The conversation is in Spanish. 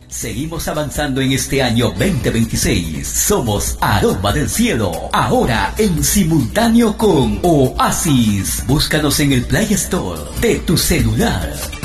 Seguimos avanzando en este año 2026. Somos Aroma del Cielo. Ahora en simultáneo con Oasis. Búscanos en el Play Store de tu celular.